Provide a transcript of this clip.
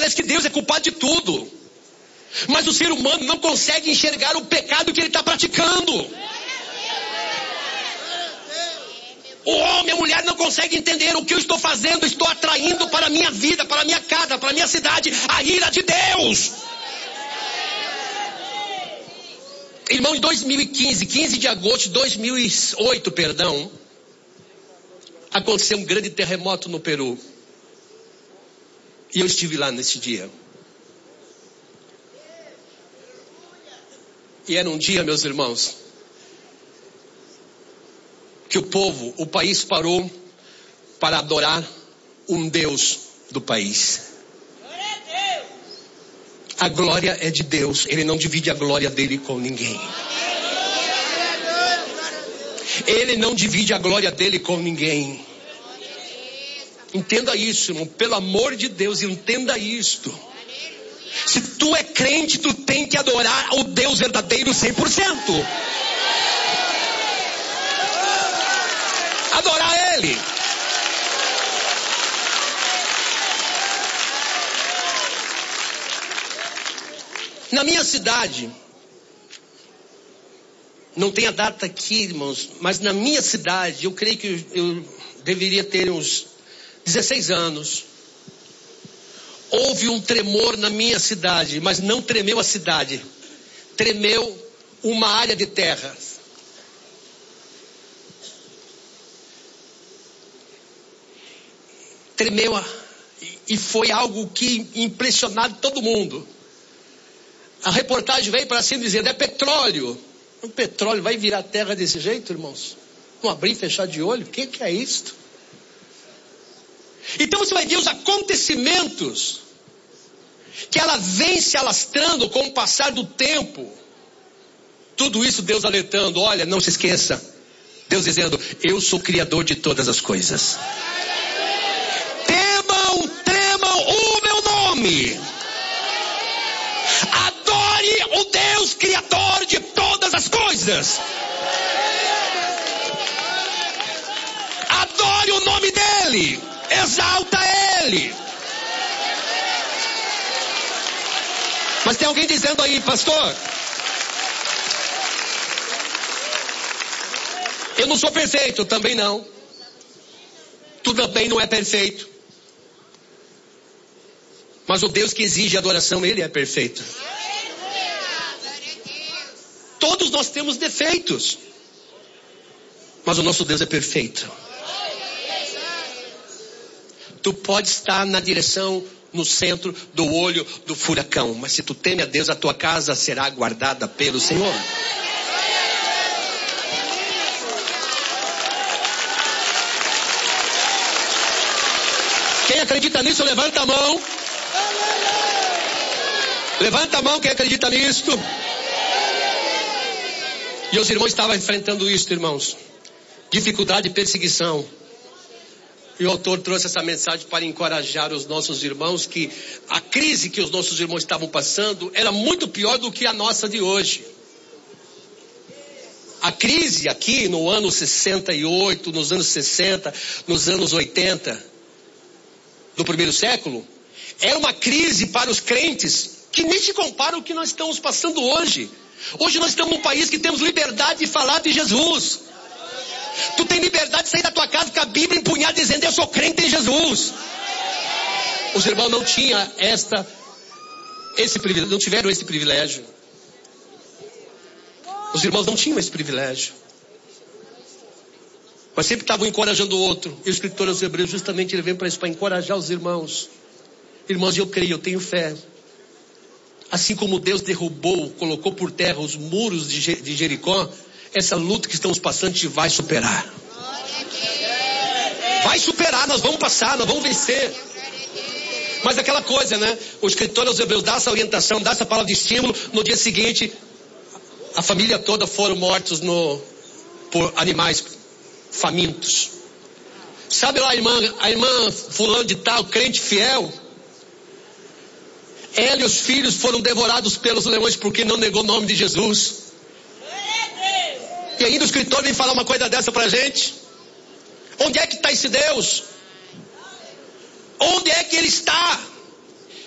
parece que Deus é culpado de tudo. Mas o ser humano não consegue enxergar o pecado que ele está praticando. O homem, a mulher não consegue entender o que eu estou fazendo. Estou atraindo para a minha vida, para a minha casa, para a minha cidade, a ira de Deus. Irmão, em 2015, 15 de agosto de 2008, aconteceu um grande terremoto no Peru. E eu estive lá nesse dia. E era um dia, meus irmãos, que o país parou para adorar um Deus do país. A glória é de Deus, Ele não divide a glória dele com ninguém. Ele não divide a glória dele com ninguém. Entenda isso, irmão, pelo amor de Deus, entenda isto. Se tu é crente, tu tem que adorar o Deus verdadeiro 100%. Adorar Ele. Na minha cidade, não tem a data aqui, irmãos, mas na minha cidade, eu creio que eu deveria ter uns 16 anos. Houve um tremor na minha cidade, mas não tremeu a cidade. Tremeu uma área de terra. Tremeu e foi algo que impressionou todo mundo. A reportagem veio para cima dizendo, é petróleo. O petróleo vai virar terra desse jeito, irmãos? Não abrir e fechar de olho? O que é isto? Então você vai ver os acontecimentos que ela vem se alastrando com o passar do tempo. Tudo isso Deus alertando, olha, não se esqueça. Deus dizendo, eu sou o Criador de todas as coisas. Temam o meu nome. Adore o Deus Criador de todas as coisas. Adore o nome dEle. Exalta Ele. Mas tem alguém dizendo aí, pastor, eu não sou perfeito, também não. Tu também não é perfeito. Mas o Deus que exige adoração, Ele é perfeito. Todos nós temos defeitos, mas o nosso Deus é perfeito. Tu pode estar na direção, no centro do olho do furacão, mas se tu teme a Deus, a tua casa será guardada pelo Senhor. Quem acredita nisso, levanta a mão. Levanta a mão quem acredita nisto. E os irmãos estavam enfrentando isso, irmãos. Dificuldade e perseguição. E o autor trouxe essa mensagem para encorajar os nossos irmãos que a crise que os nossos irmãos estavam passando era muito pior do que a nossa de hoje. A crise aqui no ano 68, nos anos 60, nos anos 80, do primeiro século, era uma crise para os crentes que nem se compara ao que nós estamos passando hoje. Hoje nós estamos num país que temos liberdade de falar de Jesus. Tu tem liberdade de sair da tua casa com a Bíblia empunhada dizendo, eu sou crente em Jesus. Os irmãos não tinham esse privilégio, não tiveram esse privilégio. Os irmãos não tinham esse privilégio. Mas sempre estavam encorajando o outro. E o escritor aos Hebreus justamente ele vem para isso, para encorajar os irmãos. Irmãos, eu creio, eu tenho fé. Assim como Deus derrubou, colocou por terra os muros de Jericó, essa luta que estamos passando, a gente vai superar. Vai superar, nós vamos passar, nós vamos vencer. Mas aquela coisa, né? O escritor aos Hebreus dá essa orientação, dá essa palavra de estímulo. No dia seguinte, a família toda foram mortos por animais famintos. Sabe lá a irmã fulano de tal, crente fiel? Ela e os filhos foram devorados pelos leões porque não negou o nome de Jesus. E ainda o escritor vem falar uma coisa dessa pra gente. Onde é que está esse Deus? Onde é que Ele está?